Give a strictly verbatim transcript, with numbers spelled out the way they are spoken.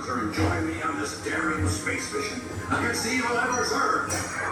are enjoying me on this daring space mission against the evil Emperor.